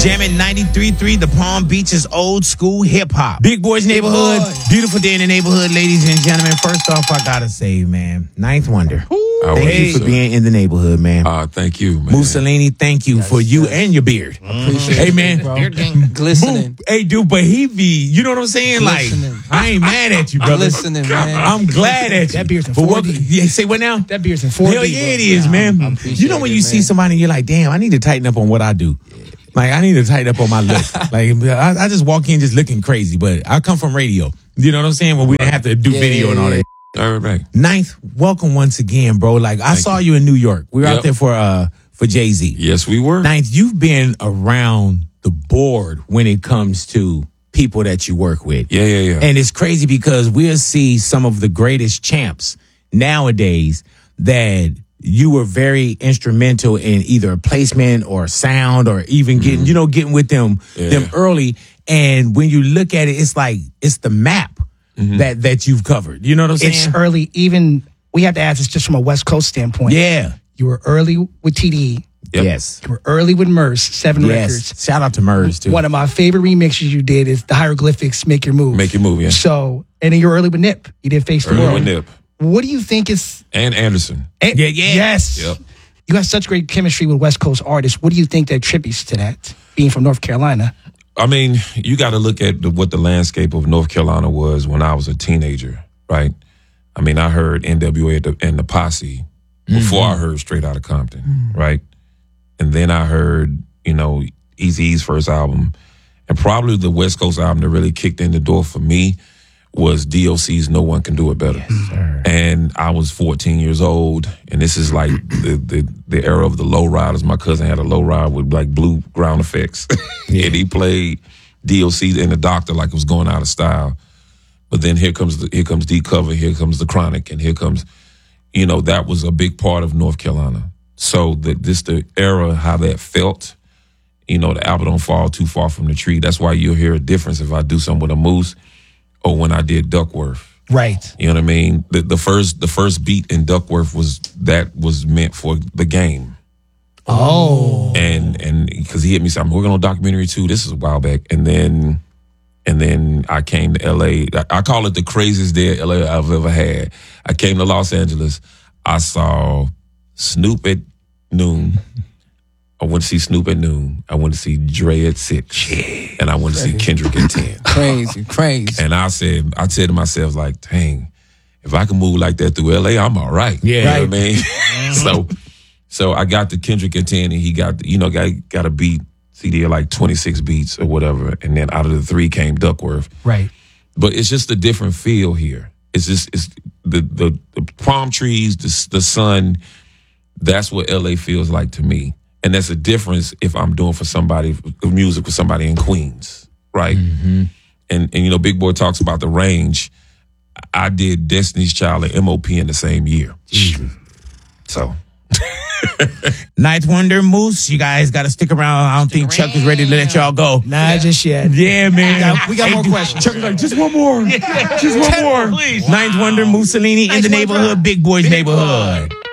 Jamming 93.3, the Palm Beaches old school hip hop. Big Boys neighborhood. Beautiful day in the neighborhood, ladies and gentlemen. First off, I gotta say, man, Ninth Wonder. Thank you for being in the neighborhood, man. Thank you, man. Mussolini, thank you for you and your beard. Appreciate hey, man. it, glistening. Hey, dude, but he be, you know what I'm saying? Glistening. Like, I ain't mad at you, brother. Listening, man. I'm glad at you. That beard's in But 4D. Yeah, say what now? That beard's in 4D. Hell yeah, it is, man. You know when you see somebody and you're like, damn, I need to tighten up on what I do. Like, I need to tighten up on my look. Like, I just walk in just looking crazy, but I come from radio. You know what I'm saying? When we didn't have to do video and all that. All right. Ninth, welcome once again, bro. Like, I saw you in New York. We were out there for Jay-Z. Yes, we were. Ninth, you've been around the board when it comes to people that you work with. Yeah. And it's crazy because we'll see some of the greatest champs nowadays that you were very instrumental in either a placement or sound or even getting with them early. And when you look at it, it's like it's the map that you've covered. You know what I'm saying? It's early. Even we have to ask this just from a West Coast standpoint. Yeah. You were early with TDE. Yep. Yes. You were early with Murs, 7 records. Shout out to Murs, too. One of my favorite remixes you did is the Hieroglyphics Make Your Move. Make Your Move, yeah. So, and then you're early with Nip. You did Face the World. With Nip. What do you think is... And Anderson. Yes. Yep. You got such great chemistry with West Coast artists. What do you think that attributes to that, being from North Carolina? I mean, you got to look at what the landscape of North Carolina was when I was a teenager, right? I mean, I heard NWA and the Posse before I heard Straight Outta Compton, right? And then I heard, Eazy-E's first album. And probably the West Coast album that really kicked in the door for me was DOC's No One Can Do It Better. Yes, and I was 14 years old, and this is like the era of the lowriders. My cousin had a lowrider with like blue ground effects, and he played DOC in the Doctor like it was going out of style. But then here comes D Cover, here comes the Chronic, and here comes, that was a big part of North Carolina. So the era, how that felt, the apple don't fall too far from the tree. That's why you'll hear a difference if I do something with a Moose or when I did Duckworth. Right. You know what I mean? The first beat in Duckworth was meant for the game. Oh. And because he hit me something, we're going on documentary too. This is a while back. And then I came to LA. I call it the craziest day of LA I've ever had. I came to Los Angeles. I saw Snoop at noon. I went to see Snoop at noon. I went to see Dre at 6. And I went to see Kendrick at 10. Crazy. And I said to myself, like, dang, if I can move like that through LA, I'm all right. Yeah. You know what I mean? So I got to Kendrick at 10 and he got a beat CD of like 26 beats or whatever. And then out of the 3 came Duckworth. Right. But it's just a different feel here. It's the palm trees, the sun. That's what LA feels like to me. And that's a difference if I'm doing music for somebody in Queens, right? Mm-hmm. And Big Boy talks about the range. I did Destiny's Child and MOP in the same year. So. Ninth Wonder, Moose, you guys got to stick around. I don't think Chuck is ready to let y'all go. Nah, just yet. Yeah, man. We got more questions. Chuck is like, just one more. Just one more. Please. Ninth Wonder, Mussolini in the neighborhood, Big Boys neighborhood.